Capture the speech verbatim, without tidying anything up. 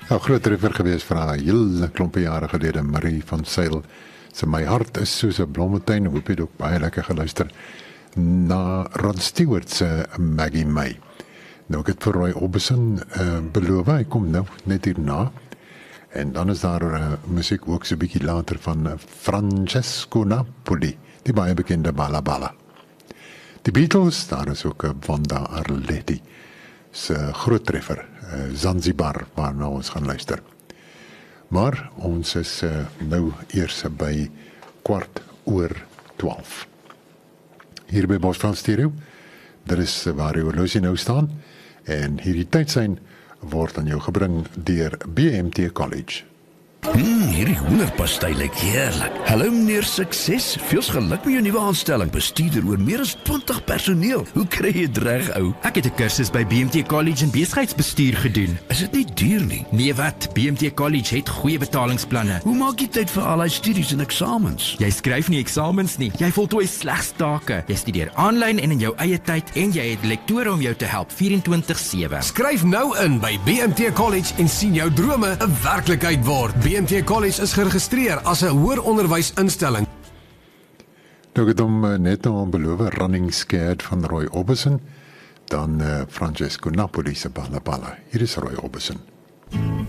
'n groot treffer gewees van 'n hele klompie jare gelede, Marie van Sail. So my hart is soos 'n blommetuin. Hoop jy het ook baie lekker geluister na Rod Stewart se Maggie May. Nou ek het vir Roy Orbison uh, beloof, hy kom nou net hierna. En dan is daar uh, musiek ook so 'n bietjie later van uh, Francesco Napoli, die baie bekende Balla Balla. Die Beatles, daar is ook uh, Wanda Arletti se groot treffer, uh, Zanzibar, waarna ons gaan luister. Maar ons is uh, nou eers by kwart oor twaalf. Hier by Bosveld Stereo, dit is waar die horlosie nou staan, en hierdie tydsein word aan jou gebring deur B M T College. Hmm, hierdie hoenderpastei lyk heerlik. Hallo meneer Sukses, veels geluk met jou nuwe aanstelling. Bestuurder oor meer as twintig personeel. Hoe kry jy dit reg, ou? Ek het 'n kursus by B M T College in besigheidsbestuur gedoen. Is dit nie duur nie? Nee wat, B M T College het goeie betalingsplanne. Hoe maak jy tyd vir al die studies en eksamens? Jy skryf nie eksamens nie. Jy voltooi slegs take. Jy studeer aanlyn en in jou eie tyd en jy het lektore om jou te help vierentwintig sewe. Skryf nou in by B M T College en sien jou drome 'n werklikheid word. B M T College is geregistreer as 'n hoër onderwysinstelling. Nou het hom net nou beloof, Running Scared van Roy Orbison, dan uh, Francesco Napoli se Balla Balla. Hier is Roy Orbison.